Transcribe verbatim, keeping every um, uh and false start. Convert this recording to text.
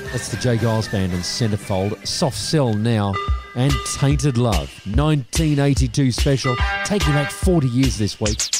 That's the Jay Giles Band and Centerfold. Soft Cell now. And Tainted Love. nineteen eighty-two special. Taking back forty years this week.